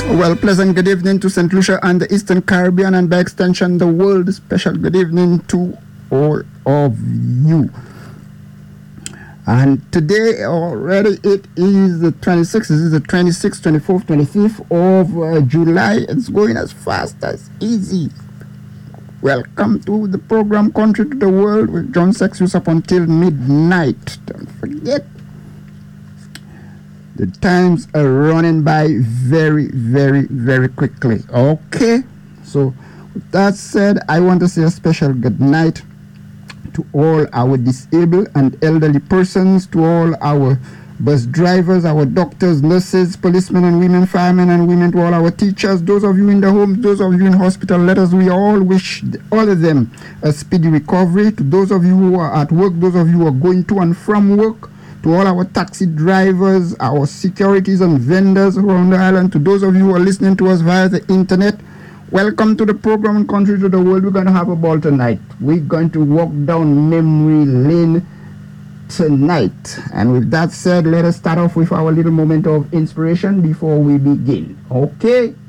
Well, pleasant good evening to St. Lucia and the Eastern Caribbean, and by extension, the world. Special good evening to all of you. And today already it is the 26th. This is the 26th, 24th, 25th of July. It's going as fast as easy. Welcome to the program Country to the World with John Sexius up until midnight. Don't forget, the times are running by very, very, very quickly. Okay? So, with that said, I want to say a special good night to all our disabled and elderly persons, to all our bus drivers, our doctors, nurses, policemen and women, firemen and women, to all our teachers, those of you in the homes, those of you in hospital. We all wish all of them a speedy recovery. To those of you who are at work, those of you who are going to and from work, to all our taxi drivers, our securities and vendors around the island, to those of you who are listening to us via the internet, welcome to the program Country to the World. We're going to have a ball tonight. We're going to walk down memory lane tonight. And with that said, let us start off with our little moment of inspiration before we begin. Okay?